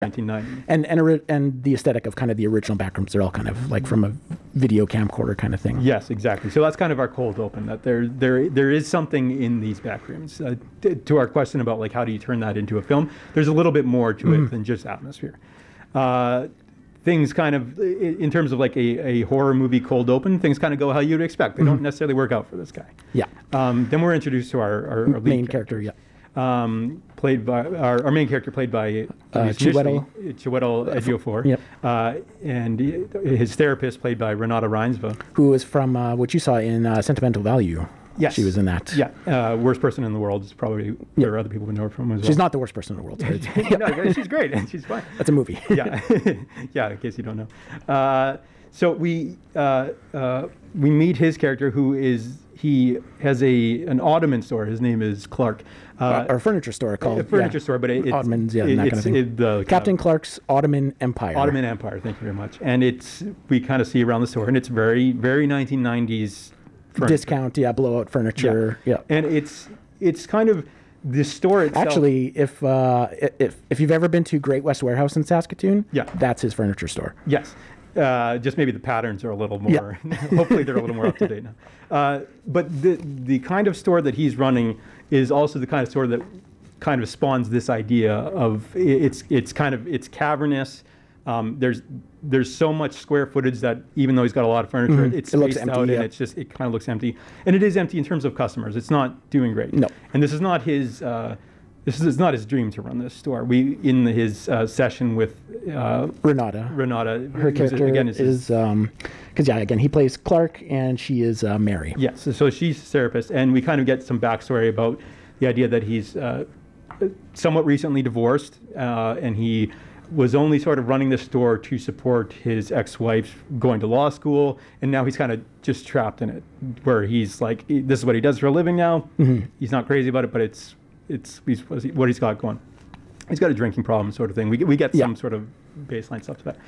1990. And the aesthetic of kind of the original backrooms, they're all kind of like from a video camcorder kind of thing. Yes, exactly. So that's kind of our cold open, that there is something in these backrooms. To our question about like how do you turn that into a film, there's a little bit more to it than just atmosphere. Things kind of, in terms of like a horror movie cold open, things kind of go how you'd expect. They don't necessarily work out for this guy. Yeah. Then we're introduced to our lead main character. Yeah. Played by our main character, played by Chiwetel Ejiofor. Yep. And his therapist, played by Renata Reinsve, who is from what you saw in Sentimental Value. Yes. She was in that. Yeah. Worst person in the world is probably where other people would know her from as well. She's not the worst person in the world. No, she's great and she's fine. That's a movie. Yeah. Yeah, in case you don't know. So we meet his character, he has an ottoman store. His name is Clark. Or a furniture store called. A furniture store, but it's Ottomans, that kind of thing. Captain Clark's Ottoman Empire. Ottoman Empire, thank you very much. And we kind of see around the store, and it's very, very 1990s furniture. Discount, blowout furniture. Yeah. And it's kind of the store itself. Actually, if you've ever been to Great West Warehouse in Saskatoon, that's his furniture store. Yes. Just maybe the patterns are a little more, hopefully they're a little more up to date now. But the kind of store that he's running is also the kind of store that kind of spawns this idea of it's cavernous. There's so much square footage that even though he's got a lot of furniture, it looks empty, out, and it kind of looks empty. And it is empty in terms of customers. It's not doing great. No. And this is not his. This is not his dream to run this store. In his session with Renata, her character again is because again he plays Clark and she is Mary. Yes, so she's a therapist, and we kind of get some backstory about the idea that he's somewhat recently divorced, and he was only sort of running the store to support his ex-wife going to law school, and now he's kind of just trapped in it, where he's like, this is what he does for a living now. He's not crazy about it, but it's what he's got going. He's got a drinking problem, sort of thing. We get some sort of baseline stuff to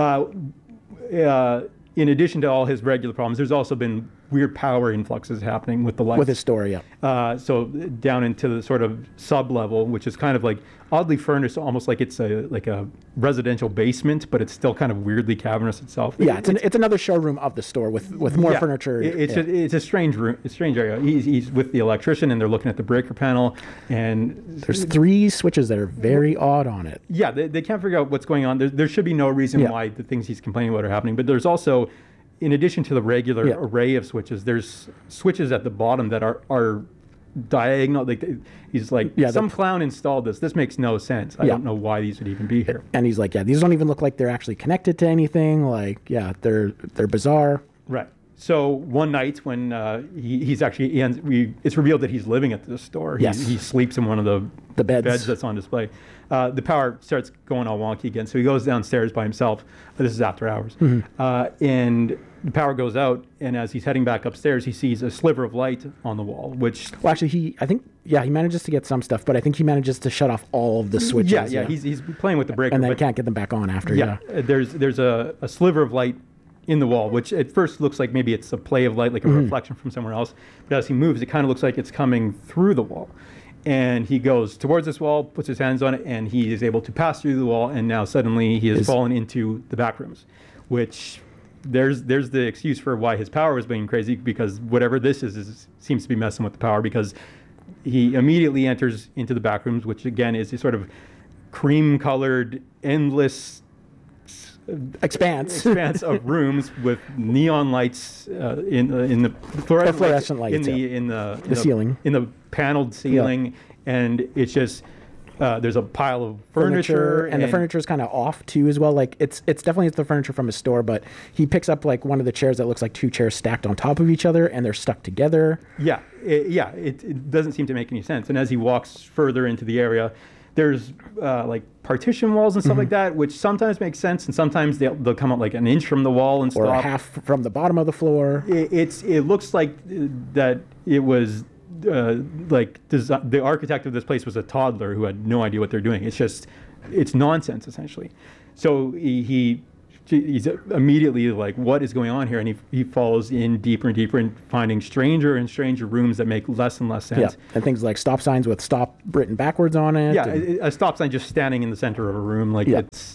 that. In addition to all his regular problems, there's also been weird power influxes happening with the lights. With his story, so down into the sort of sub-level, which is kind of like oddly furnished, almost like it's a residential basement, but it's still kind of weirdly cavernous itself. Yeah, it's another showroom of the store with more furniture. It's a strange room, a strange area. He's with the electrician, and they're looking at the breaker panel, and there's 3 switches that are very odd on it. Yeah, they can't figure out what's going on. There should be no reason why the things he's complaining about are happening, but there's also, in addition to the regular array of switches, there's switches at the bottom that are diagonal. Like he's like, some clown installed this. This makes no sense. I don't know why these would even be here. And he's like, these don't even look like they're actually connected to anything. Like, they're bizarre. Right. So one night when it's revealed that he's living at this store. He sleeps in one of the beds that's on display. The power starts going all wonky again, so he goes downstairs by himself. This is after hours. And the power goes out, and as he's heading back upstairs, he sees a sliver of light on the wall, which... Well, actually, he manages to get some stuff, but I think he manages to shut off all of the switches. Yeah. He's playing with the breaker. And then can't get them back on after, There's a sliver of light in the wall, which at first looks like maybe it's a play of light, like a reflection from somewhere else. But as he moves, it kind of looks like it's coming through the wall. And he goes towards this wall, puts his hands on it, and he is able to pass through the wall. And now suddenly he has fallen into the back rooms, which there's the excuse for why his power was being crazy, because whatever this is seems to be messing with the power, because he immediately enters into the back rooms, which again is a sort of cream-colored, endless expanse of rooms with neon lights in the fluorescent lights in the ceiling, in the paneled ceiling, and it's just there's a pile of furniture, and the furniture is kind of off too as well. Like it's definitely the furniture from his store, but he picks up like one of the chairs that looks like 2 chairs stacked on top of each other, and they're stuck together. It doesn't seem to make any sense. And as he walks further into the area, there's like partition walls and stuff like that, which sometimes makes sense, and sometimes they'll come out like an inch from the wall and or stop. half from the bottom of the floor. It looks like that it was the architect of this place was a toddler who had no idea what they're doing. It's nonsense essentially. So he he's immediately like, what is going on here? And he falls in deeper and deeper and finding stranger and stranger rooms that make less and less sense. Yeah, and things like stop signs with "stop" written backwards on it. Yeah, and- a stop sign just standing in the center of a room, like Yeah. it's,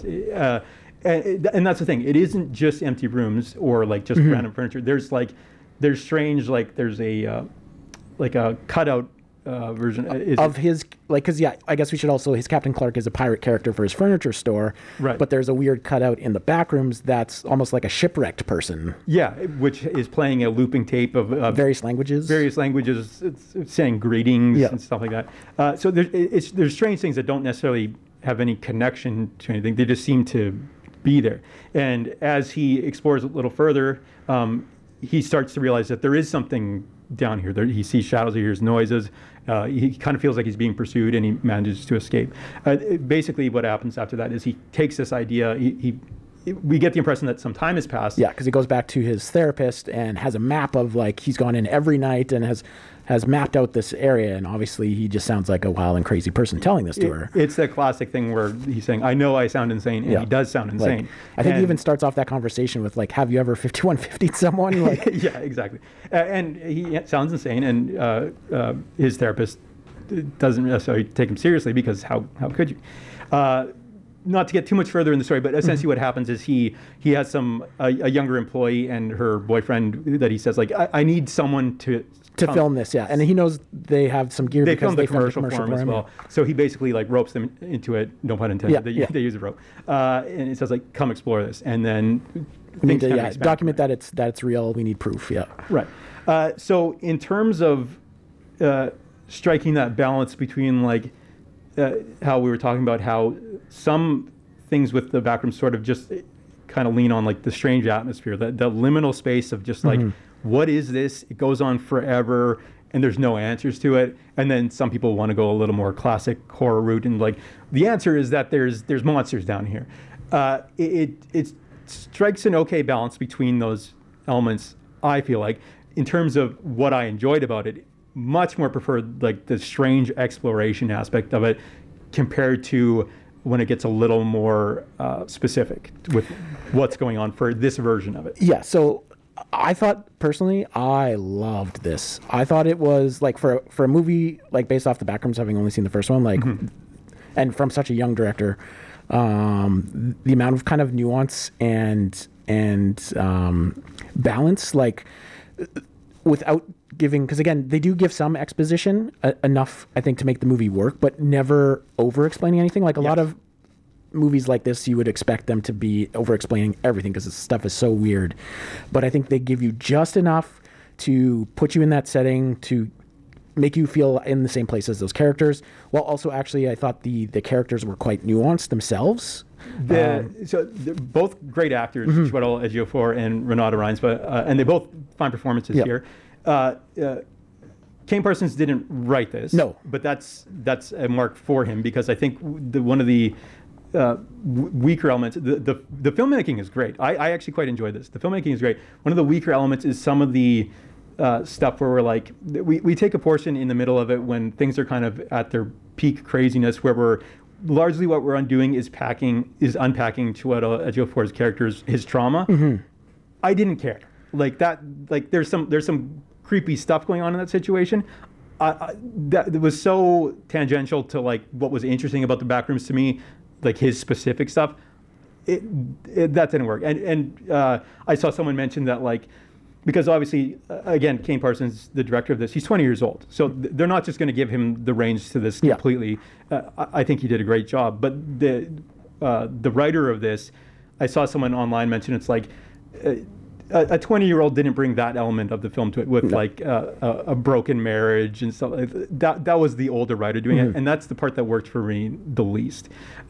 and that's the thing. It isn't just empty rooms or like just random furniture. There's strange, like there's a cutout version of his, like, because I guess we should also, his Captain Clark is a pirate character for his furniture store, Right. but there's a weird cutout in the back rooms that's almost like a shipwrecked person. yeah, which is playing a looping tape of Various languages. it's saying greetings Yeah. and stuff like that. So there's strange things that don't necessarily have any connection to anything. They just seem to be there. And as he explores a little further, he starts to realize that there is something down here. He sees shadows, he hears noises. He kind of feels like he's being pursued, and he manages to escape. Basically, what happens after that is he takes this idea. We get the impression that some time has passed. Yeah, because he goes back to his therapist and has a map of, like, he's gone in every night and has mapped out this area, and obviously he just sounds like a wild and crazy person telling this to her. It's that classic thing where he's saying, I know I sound insane, and Yeah. he does sound Like, insane. I think he And- even starts off that conversation with, like, have you ever 5150'd someone? Like, yeah, exactly. And he sounds insane, and his therapist doesn't necessarily take him seriously, because how could you? Not to get too much further in the story, but essentially what happens is he has a younger employee and her boyfriend that he says, like, I need someone to come. film this, yeah. And he knows they have some gear They because filmed the commercial for him as well. So he basically like ropes them into it. No pun intended. Yeah, They use a rope, and it says like, "Come explore this," and then we need to, kind of expand. document that it's real. We need proof, yeah. Right. So in terms of striking that balance between like how we were talking about how some things with the backroom sort of just kind of lean on like the strange atmosphere, the liminal space of just like, what is this? It goes on forever, and there's no answers to it. And then some people want to go a little more classic horror route, and like the answer is that there's monsters down here. It strikes an okay balance between those elements, I feel like. In terms of what I enjoyed about it, much more preferred like the strange exploration aspect of it compared to when it gets a little more specific with what's going on for this version of it. Yeah, so I thought personally, I loved this. I thought it was like for a movie like based off the backrooms, having only seen the first one, like, and from such a young director, the amount of kind of nuance and balance, like without giving, because again, they do give some exposition enough, I think, to make the movie work, but never over explaining anything. Like a lot of movies like this, you would expect them to be over explaining everything because this stuff is so weird. But I think they give you just enough to put you in that setting, to make you feel in the same place as those characters, while also actually I thought the characters were quite nuanced themselves. So they're both great actors, Chiwetel Ejiofor and Renata Rines, and they both fine performances here. Kane Parsons didn't write this, No. but that's a mark for him, because I think one of the weaker elements, the filmmaking is great. I actually quite enjoyed this. The filmmaking is great. One of the weaker elements is some of the stuff where we're like, we take a portion in the middle of it when things are kind of at their peak craziness, where we're largely what we're undoing is unpacking Chiwetel Ejiofor's character's his trauma. I didn't care like that. Like there's some creepy stuff going on in that situation. That was so tangential to like what was interesting about the backrooms to me, like his specific stuff. That didn't work. And I saw someone mention that like, because obviously, again, Kane Parsons, the director of this, he's 20 years old. So they're not just going to give him the reins to this completely. I think he did a great job. But the writer of this, I saw someone online mention it's like a 20-year-old didn't bring that element of the film to it with like a broken marriage and stuff like that. That was the older writer doing it. And that's the part that worked for me the least.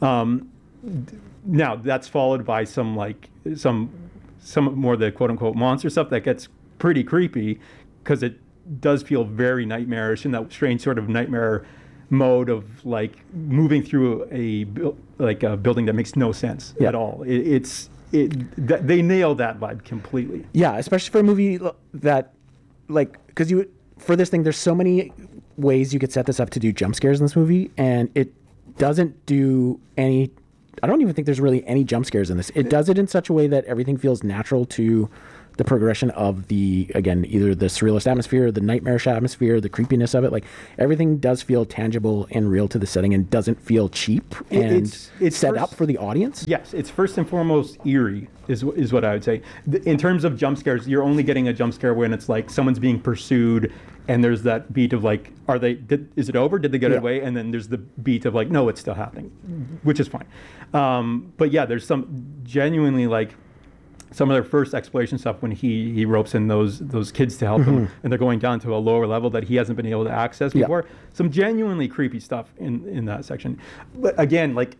Now, that's followed by some more of the quote-unquote monster stuff that gets pretty creepy, because it does feel very nightmarish in that strange sort of nightmare mode of like moving through a building that makes no sense at all. They nail that vibe completely. Yeah, especially for a movie that, like, because for this thing, there's so many ways you could set this up to do jump scares in this movie, and it doesn't do any I don't even think there's really any jump scares in this. It does it in such a way that everything feels natural to the progression of the, again, either the surrealist atmosphere, the nightmarish atmosphere, the creepiness of it. Like, everything does feel tangible and real to the setting and doesn't feel cheap and it's set up for the audience. Yes, it's first and foremost eerie is what I would say. In terms of jump scares, you're only getting a jump scare when it's like someone's being pursued and there's that beat of like, is it over? Did they get away? And then there's the beat of like, no, it's still happening, which is fine. But yeah, there's some genuinely like, some of their first exploration stuff when he ropes in those kids to help him, and they're going down to a lower level that he hasn't been able to access before. Some genuinely creepy stuff in that section. But again, like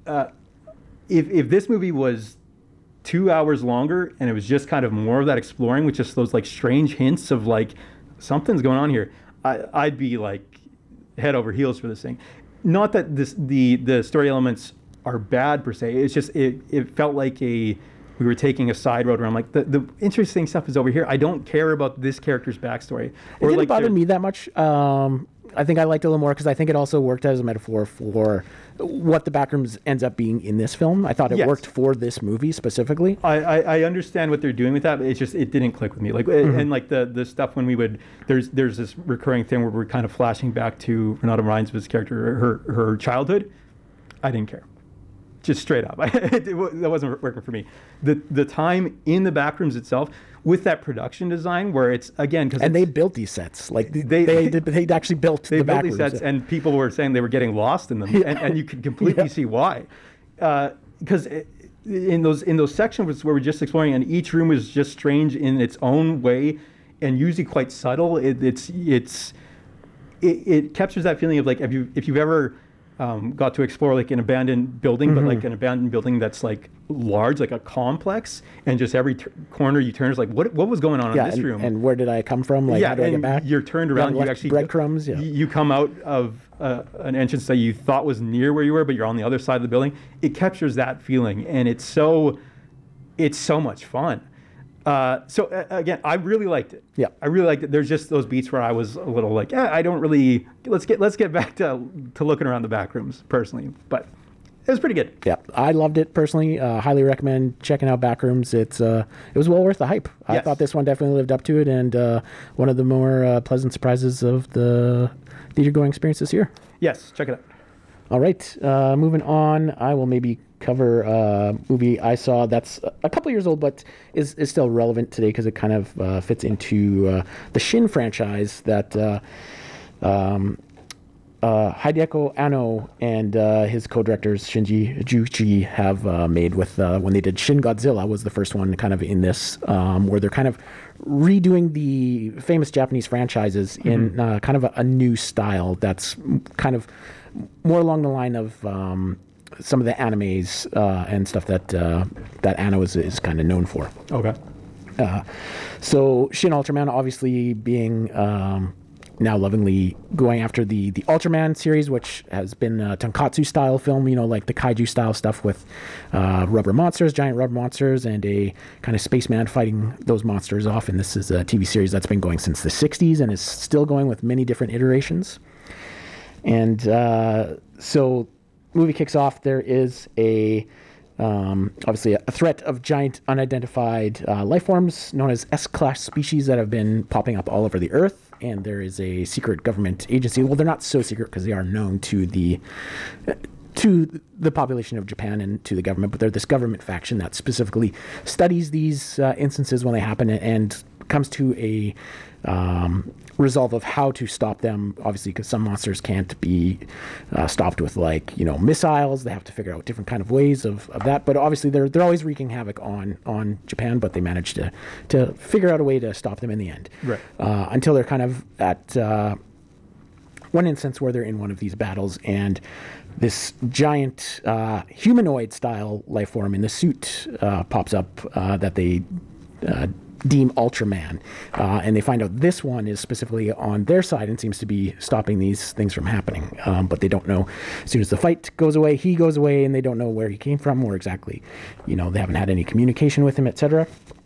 if this movie was 2 hours longer and it was just kind of more of that exploring with just those like strange hints of like something's going on here, I'd be like head over heels for this thing. Not that the story elements are bad per se. It's just it felt like we were taking a side road where I'm like, the interesting stuff is over here. I don't care about this character's backstory. It didn't bother me that much. I think I liked it a little more because I think it also worked as a metaphor for what the Backrooms ends up being in this film. I thought it worked for this movie specifically. I understand what they're doing with that, but it didn't click with me. Like and like the stuff when we would there's this recurring thing where we're kind of flashing back to Renata Reinsve's character, her childhood. I didn't care. Just straight up, that wasn't working for me. The time in the Backrooms itself, with that production design, where it's again because they built these sets, like they actually built the Backrooms. These sets, and people were saying they were getting lost in them, and you could completely see why, because in those sections where we're just exploring, and each room is just strange in its own way, and usually quite subtle. It captures that feeling of like if you've ever got to explore like an abandoned building, but like an abandoned building that's like large, like a complex, and just every corner you turn is like, what was going on in this room? And where did I come from? Like, how do I get back? You're turned around, you actually breadcrumbs. You come out of an entrance that you thought was near where you were, but you're on the other side of the building. It captures that feeling, and it's so much fun. So again, I really liked it. Yeah, I really liked it. There's just those beats where I was a little like, I don't really. Let's get back to looking around the back rooms personally, but it was pretty good. Yeah, I loved it personally. Highly recommend checking out Backrooms. It was well worth the hype. Yes. I thought this one definitely lived up to it, and one of the more pleasant surprises of the theater going experience this year. Yes, check it out. All right, moving on. I will maybe cover a movie I saw that's a couple years old, but is still relevant today because it kind of fits into the Shin franchise that Hideko Anno and his co-directors Shinji Juchi have made with when they did Shin Godzilla was the first one kind of in this where they're kind of redoing the famous Japanese franchises in kind of a new style that's kind of more along the line of some of the animes and stuff that Anno is kind of known for. Okay. So Shin Ultraman obviously being now lovingly going after the Ultraman series, which has been a tonkatsu style film, like the kaiju style stuff with rubber monsters, giant rubber monsters, and a kind of spaceman fighting those monsters off. And this is a TV series that's been going since the 60s and is still going with many different iterations. And so movie kicks off. There is obviously a threat of giant unidentified life forms known as S-class species that have been popping up all over the Earth. And there is a secret government agency. Well, they're not so secret because they are known to the population of Japan and to the government, but they're this government faction that specifically studies these instances when they happen and comes to a resolve of how to stop them, obviously, because some monsters can't be stopped with missiles. They have to figure out different kind of ways of that, but obviously they're always wreaking havoc on Japan, but they manage to figure out a way to stop them in the end, right? Until they're kind of at one instance where they're in one of these battles and this giant humanoid style life form in the suit pops up that they deem Ultraman, and they find out this one is specifically on their side and seems to be stopping these things from happening, but they don't know. As soon as the fight goes away, he goes away, and they don't know where he came from or exactly, they haven't had any communication with him, etc.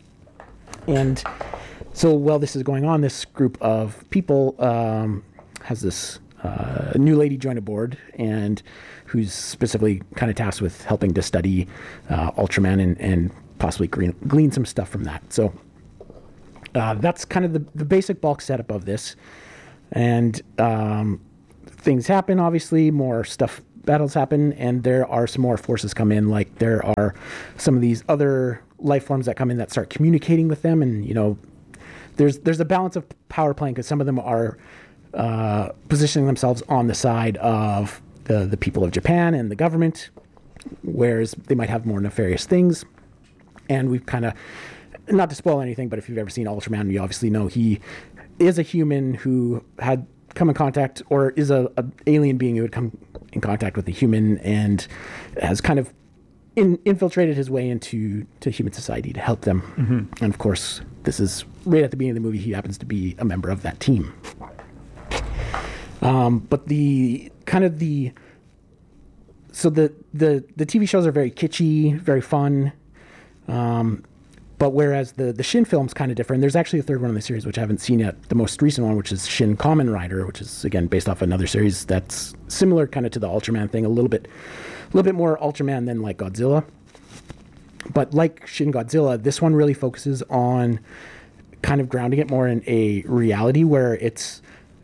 And so while this is going on, this group of people has this a new lady join aboard, and who's specifically kind of tasked with helping to study Ultraman and possibly glean some stuff from that. So that's kind of the basic bulk setup of this. And things happen, obviously, more battles happen, and there are some more forces come in. Like there are some of these other life forms that come in that start communicating with them, and there's a balance of power playing, because some of them are positioning themselves on the side of the people of Japan and the government, whereas they might have more nefarious things. And we've kind of, not to spoil anything, but if you've ever seen Ultraman, you obviously know he is a human who had come in contact, or is a alien being who had come in contact with a human and has kind of infiltrated his way into human society to help them. Mm-hmm. And of course, this is right at the beginning of the movie. He happens to be a member of that team. But the TV shows are very kitschy, very fun. But whereas the Shin film's kind of different, there's actually a third one in the series, which I haven't seen yet. The most recent one, which is Shin Kamen Rider, which is, again, based off another series that's similar kind of to the Ultraman thing, a little bit more Ultraman than like Godzilla. But like Shin Godzilla, this one really focuses on kind of grounding it more in a reality where it's,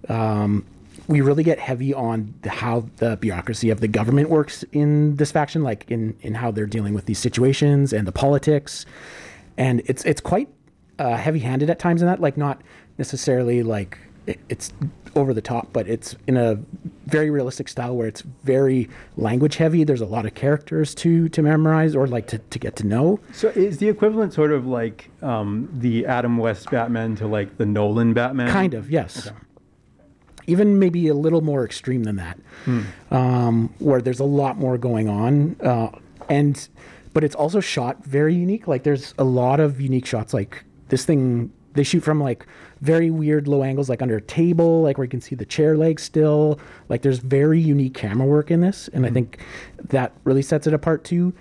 we really get heavy on how the bureaucracy of the government works in this faction, like in how they're dealing with these situations and the politics. And it's quite heavy-handed at times in that, like not necessarily like it's over the top, but it's in a very realistic style where it's very language heavy. There's a lot of characters to memorize or like to get to know. So is the equivalent sort of like the Adam West Batman to like the Nolan Batman? Kind of, yes. Okay. Even maybe a little more extreme than that, where there's a lot more going on. But it's also shot very unique. Like there's a lot of unique shots. Like this thing, they shoot from like very weird low angles, like under a table, like where you can see the chair legs still. Like there's very unique camera work in this. And I think that really sets it apart too.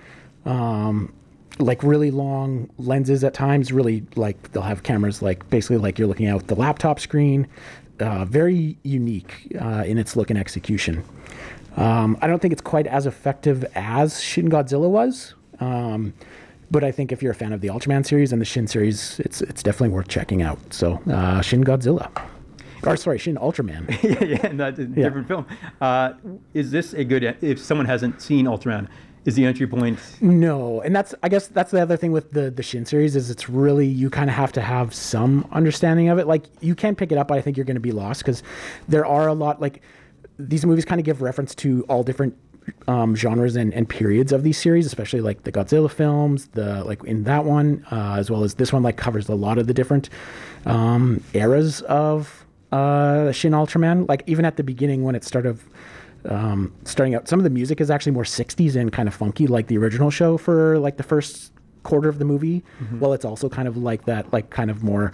Like really long lenses at times, really like they'll have cameras like basically like you're looking out the laptop screen. Very unique in its look and execution. I don't think it's quite as effective as Shin Godzilla was. But I think if you're a fan of the Ultraman series and the Shin series, it's definitely worth checking out. So Shin Godzilla. Or sorry, Shin Ultraman. yeah, that's a different film. Is this a good, if someone hasn't seen Ultraman, is the entry point? No, and I guess that's the other thing with the Shin series is it's really, you kind of have to have some understanding of it. Like you can pick it up, but I think you're going to be lost because there are a lot, like these movies kind of give reference to all different genres and periods of these series, especially like the Godzilla films, like in that one, as well as this one, like covers a lot of the different eras of Shin Ultraman. Like even at the beginning when it started starting out, some of the music is actually more 60s and kind of funky, like the original show for like the first quarter of the movie. Mm-hmm. Well, it's also kind of like that, like kind of more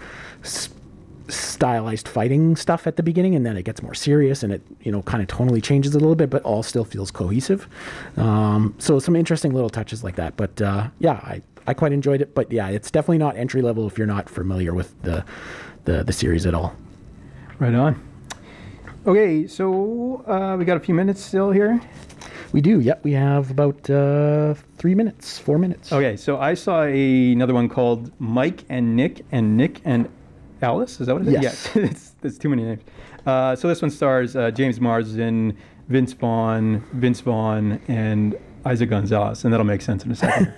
stylized fighting stuff at the beginning, and then it gets more serious and it kind of tonally changes a little bit, but all still feels cohesive. So some interesting little touches like that. But I quite enjoyed it. But yeah, it's definitely not entry level if you're not familiar with the series at all. Right on. Okay, so we got a few minutes still here. We do. Yep, we have about 4 minutes. Okay, so I saw another one called Mike and Nick and Alice, is that what it is? Yes. Yeah, it's too many names. So this one stars James Marsden, Vince Vaughn, and Isaac Gonzalez, and that'll make sense in a second.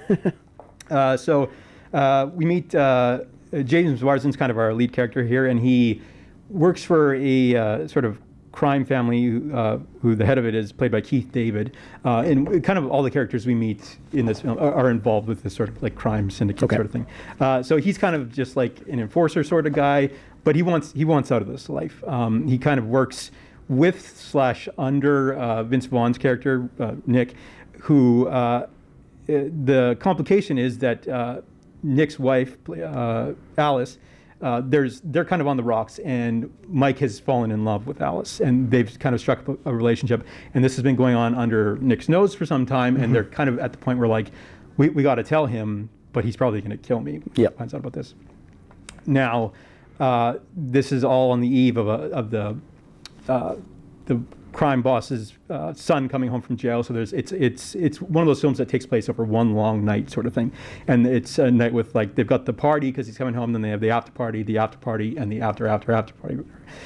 So we meet James Marsden's kind of our lead character here, and he works for a sort of crime family who the head of it is played by Keith David. And kind of all the characters we meet in this film are involved with this sort of like crime syndicate sort of thing. So he's kind of just like an enforcer sort of guy, but he wants out of this life. He kind of works with / under Vince Vaughn's character, Nick, who the complication is that Nick's wife, Alice, they're kind of on the rocks, and Mike has fallen in love with Alice, and they've kind of struck up a relationship, and this has been going on under Nick's nose for some time, and they're kind of at the point where like, we got to tell him, but he's probably going to kill me. Yep. Finds out about this. Now, this is all on the eve of the crime boss's son coming home from jail. So it's one of those films that takes place over one long night sort of thing. And it's a night with, like, they've got the party because he's coming home, then they have the after party, and the after party.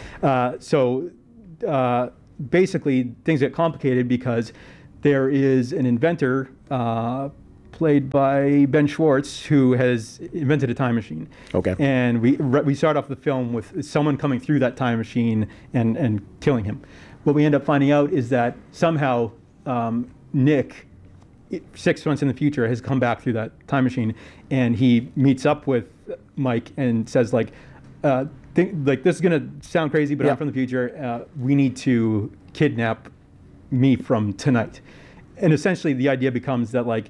Basically, things get complicated because there is an inventor played by Ben Schwartz who has invented a time machine. Okay. And we start off the film with someone coming through that time machine and killing him. What we end up finding out is that somehow Nick, 6 months in the future, has come back through that time machine, and he meets up with Mike and says, like, this is gonna sound crazy, but I'm from the future. We need to kidnap me from tonight. And essentially, the idea becomes that, like,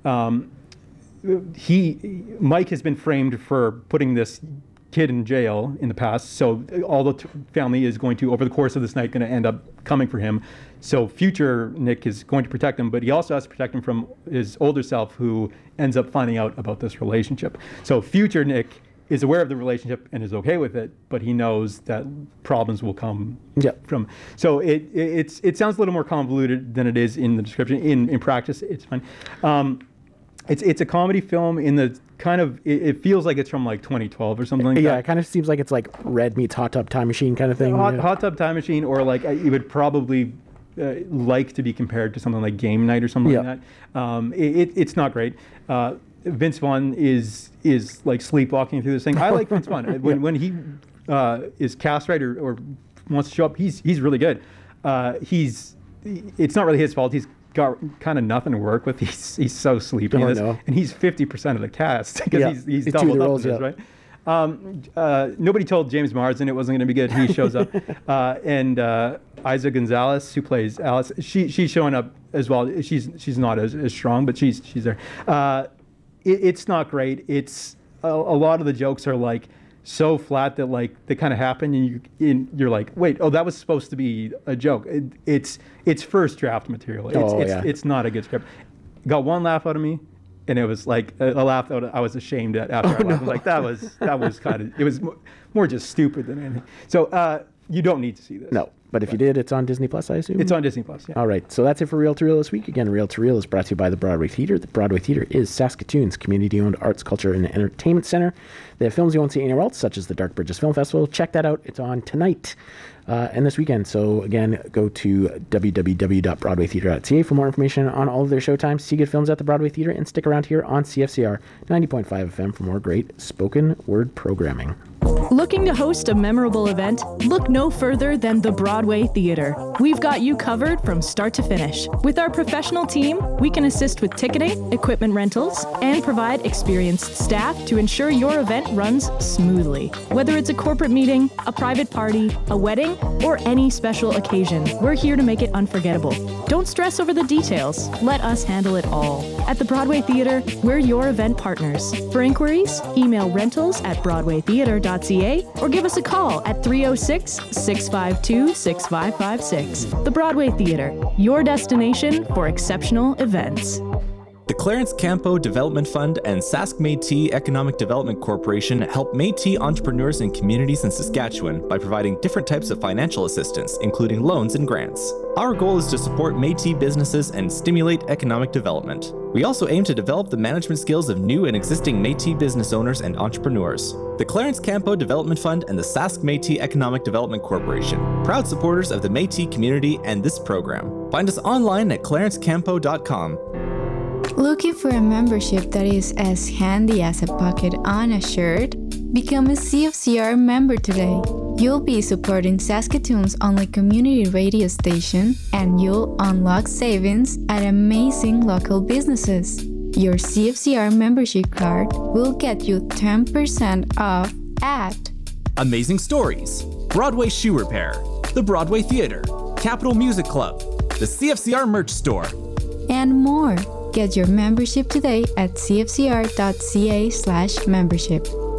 Mike has been framed for putting this kid in jail in the past, so all the family is going to, over the course of this night, going to end up coming for him. So future Nick is going to protect him, but he also has to protect him from his older self, who ends up finding out about this relationship. So future Nick is aware of the relationship and is okay with it, but he knows that problems will come from. So it sounds a little more convoluted than it is in the description. In practice, it's fine. It's a comedy film in the kind of, it feels like it's from like 2012 or something like that. Yeah, it kind of seems like it's like Red meets Hot Tub Time Machine kind of thing. Hot Tub Time Machine, or like it would probably like to be compared to something like Game Night or something like that. It's not great. Vince Vaughn is like sleepwalking through this thing. I like Vince Vaughn. When he is cast right or wants to show up, he's really good. It's not really his fault. He's got kind of nothing to work with. He's so sleepy in this, and he's 50% of the cast because he's doubled up in this, right? Nobody told James Marsden it wasn't going to be good. He shows up, and Isa Gonzalez, who plays Alice, she's showing up as well. She's not as strong, but she's there. It's not great. It's a lot of the jokes are like so flat that like they kind of happen, and you're like, wait, that was supposed to be a joke. It's first draft material. It's not a good script. Got one laugh out of me, and it was like a laugh that I was ashamed at after I laughed. I was like, that was kind of, it was more just stupid than anything. So you don't need to see this. No. But if you did, it's on Disney Plus, I assume? It's on Disney Plus, yeah. All right. So that's it for Reel to Reel this week. Again, Reel to Reel is brought to you by the Broadway Theatre. The Broadway Theatre is Saskatoon's community-owned arts, culture, and entertainment center. They have films you won't see anywhere else, such as the Dark Bridges Film Festival. Check that out. It's on tonight and this weekend. So again, go to www.broadwaytheatre.ca for more information on all of their showtimes. See good films at the Broadway Theatre, and stick around here on CFCR 90.5 FM for more great spoken word programming. Looking to host a memorable event? Look no further than the Broadway Theatre. We've got you covered from start to finish. With our professional team, we can assist with ticketing, equipment rentals, and provide experienced staff to ensure your event runs smoothly. Whether it's a corporate meeting, a private party, a wedding, or any special occasion, we're here to make it unforgettable. Don't stress over the details. Let us handle it all. At the Broadway Theatre, we're your event partners. For inquiries, email rentals@broadwaytheatre.ca or give us a call at 306-652-6556. The Broadway Theatre, your destination for exceptional events. The Clarence Campo Development Fund and Sask Métis Economic Development Corporation help Métis entrepreneurs and communities in Saskatchewan by providing different types of financial assistance, including loans and grants. Our goal is to support Métis businesses and stimulate economic development. We also aim to develop the management skills of new and existing Métis business owners and entrepreneurs. The Clarence Campo Development Fund and the Sask Métis Economic Development Corporation, proud supporters of the Métis community and this program. Find us online at clarencecampo.com. Looking for a membership that is as handy as a pocket on a shirt? Become a CFCR member today. You'll be supporting Saskatoon's only community radio station, and you'll unlock savings at amazing local businesses. Your CFCR membership card will get you 10% off at Amazing Stories, Broadway Shoe Repair, the Broadway Theatre, Capital Music Club, the CFCR Merch Store, and more. Get your membership today at cfcr.ca/membership.